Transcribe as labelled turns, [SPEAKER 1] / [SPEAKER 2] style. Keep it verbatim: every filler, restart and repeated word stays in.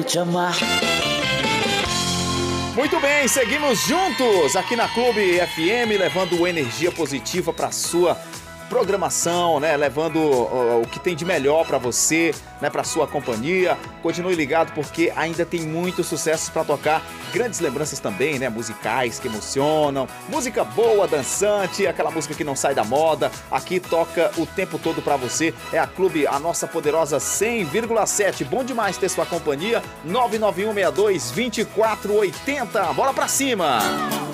[SPEAKER 1] te amar.
[SPEAKER 2] Muito bem, seguimos juntos aqui na Clube F M, levando energia positiva para sua programação, né? Levando uh, o que tem de melhor para você, né? Para sua companhia. Continue ligado porque ainda tem muitos sucessos para tocar, grandes lembranças também, né? Musicais que emocionam, música boa, dançante, aquela música que não sai da moda. Aqui toca o tempo todo para você. É a Clube, a nossa poderosa cem vírgula sete. Bom demais ter sua companhia. nove nove um seis dois, dois quatro oito zero. Bora pra cima!